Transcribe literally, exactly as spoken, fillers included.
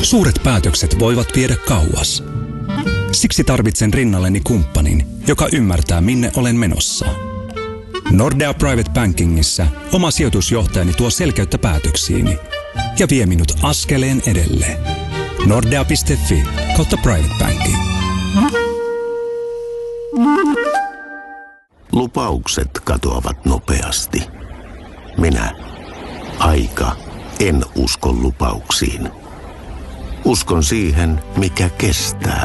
Suuret päätökset voivat viedä kauas. Siksi tarvitsen rinnalleni kumppanin, joka ymmärtää, minne olen menossa. Nordea Private Bankingissa oma sijoitusjohtajani tuo selkeyttä päätöksiini ja vie minut askeleen edelleen. Nordea piste fi kautta Private Banking. Lupaukset katoavat nopeasti. Minä, aika, en usko lupauksiin. Uskon siihen, mikä kestää.